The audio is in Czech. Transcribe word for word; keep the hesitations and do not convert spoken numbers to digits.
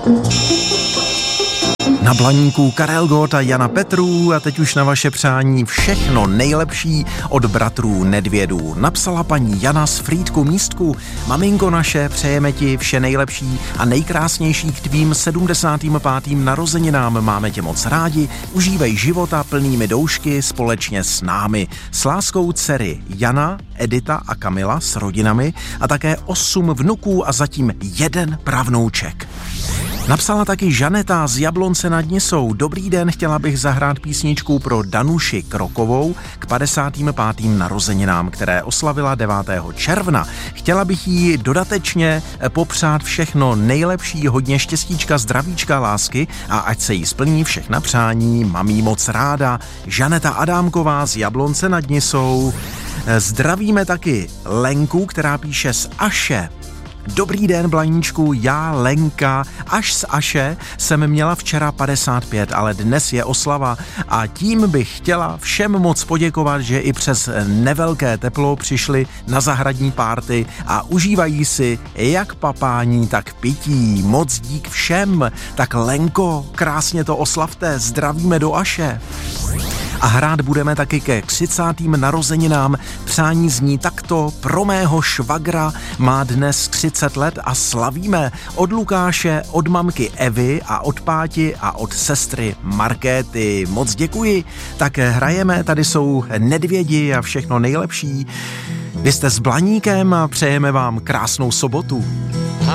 Na Blaníku Karel Gott a Jana Petrů a teď už na vaše přání všechno nejlepší od bratrů Nedvědů. Napsala paní Jana z Frýdku Místku. Maminko naše, přejeme ti vše nejlepší a nejkrásnější k tvým sedmdesátým pátým narozeninám. Máme tě moc rádi, užívej života plnými doušky společně s námi. S láskou dcery Jana, Edita a Kamila s rodinami a také osm vnuků a zatím jeden pravnouček. Napsala taky Žaneta z Jablonce nad Nisou. Dobrý den, chtěla bych zahrát písničku pro Danuši Krokovou k padesátým pátým narozeninám, které oslavila devátého června. Chtěla bych jí dodatečně popřát všechno nejlepší, hodně štěstíčka, zdravíčka, lásky a ať se jí splní všechna přání. Mám jí moc ráda. Žaneta Adámková z Jablonce nad Nisou. Zdravíme taky Lenku, která píše z Aše. Dobrý den, Blaníčku, já Lenka, až z Aše jsem měla včera padesát pět, ale dnes je oslava a tím bych chtěla všem moc poděkovat, že i přes nevelké teplo přišli na zahradní párty a užívají si jak papání, tak pití. Moc dík všem. Tak Lenko, krásně to oslavte, zdravíme do Aše. A hrát budeme taky ke třicátým narozeninám. Přání zní takto: pro mého švagra, má dnes třicet let a slavíme od Lukáše, od mamky Evy a od Páti a od sestry Markéty. Moc děkuji. Tak hrajeme, tady jsou Nedvědi a všechno nejlepší. Vy jste s Blaníkem a přejeme vám krásnou sobotu.